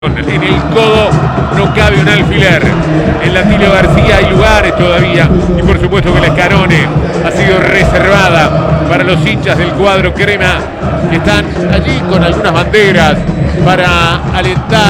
En el codo no cabe un alfiler. En la Tilio García hay lugares todavía. Y por supuesto que la Escarone ha sido reservada para los hinchas del cuadro crema que están allí con algunas banderas para alentar.